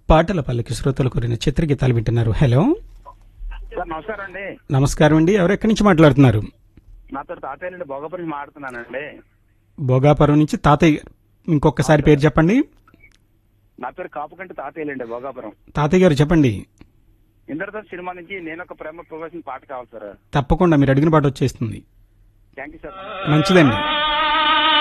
పాటల పల్లకి శ్రోతలు కోరిన చిత్రగీతాలు వింటున్నారు. హలో, సార్ నమస్కారం అండి. నమస్కారం అండి. ఎవరు ఎక్కడి నుంచి మాట్లాడుతున్నారు? నాతో తాతయ్య నుండి భోగపురం నుంచి మాట్లాడుతున్నానండి. భోగాపురం నుంచి తాతయ్య. ఇంకొకసారి పేరు చెప్పండి. నా పేరు కాపుకంటి తాతయ్యలండి, భోగాపురం. తాతయ్య గారు చెప్పండి. ఇంద్రధ సినిమా నుంచి నేనొక ప్రేమ ప్రవేశం పాట కావాలి సార్. తప్పకుండా మీరు అడిగిన పాట వచ్చేస్తుంది. Thank you sir. మంచిదండి.